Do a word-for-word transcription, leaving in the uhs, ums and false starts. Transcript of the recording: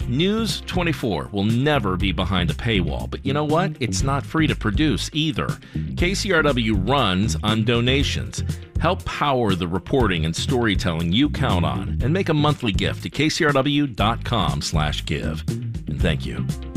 News twenty-four will never be behind a paywall, but you know what? It's not free to produce either. K C R W runs on donations. Help power the reporting and storytelling you count on, and make a monthly gift to kcrw.com slash give. And thank you.